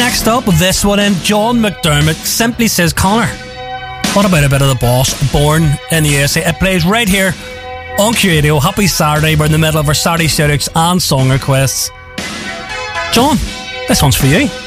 Next up, this one in, John McDermott simply says, Connor, what about a bit of The Boss, Born in the USA? It plays right here on Q Radio. Happy Saturday. We're in the middle of our Saturday Showdicks and song requests. John, this one's for you.